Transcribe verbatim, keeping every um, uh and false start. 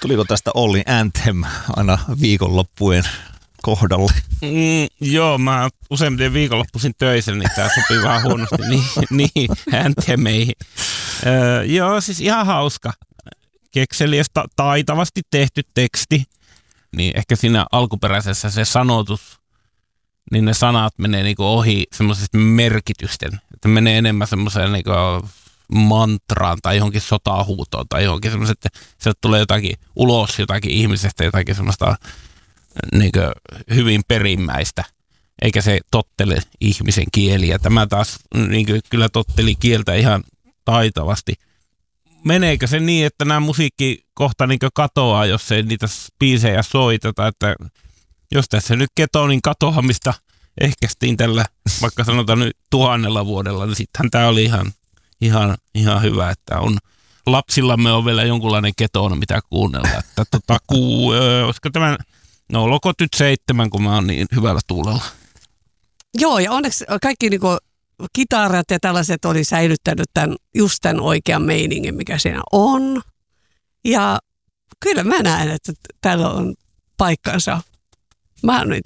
Tuliko tästä Olli Anthem aina viikonloppujen kohdalle? Mm, joo, mä useimmiten viikonloppuisin töissä, niin tää sopii vähän huonosti niin, niin Anthemeihin. Öö, joo, siis ihan hauska. Kekseliäs ta- taitavasti tehty teksti. Niin ehkä siinä alkuperäisessä se sanotus, niin ne sanat menee niinku ohi semmoisesta merkitysten. Että menee enemmän semmoiseen niinku mantraan tai johonkin sotahuutoon tai johonkin semmoiset, että sieltä tulee jotakin ulos jotakin ihmisestä, jotakin semmoista niinku hyvin perimmäistä. Eikä se tottele ihmisen kieliä. Tämä taas niinku kyllä totteli kieltä ihan taitavasti. Meneekö se niin, että nämä musiikki kohta niin katoaa, jos ei niitä biisejä soiteta, että jos tässä nyt ketonin katoamista ehkäistiin tällä, vaikka sanotaan nyt tuhannella vuodella, niin sittenhän tämä oli ihan, ihan, ihan hyvä, että on lapsillamme on vielä jonkunlainen ketona, mitä kuunnella, että tota, kuu, öö, olisiko tämän, no olkoon nyt seitsemän, kun mä oon niin hyvällä tuulella. Joo, ja onneksi kaikki niinku kitarat ja tällaiset oli säilyttänyt tämän, just tämän oikean meiningin, mikä siinä on. Ja kyllä mä näen, että tällä on paikkansa. Mä oon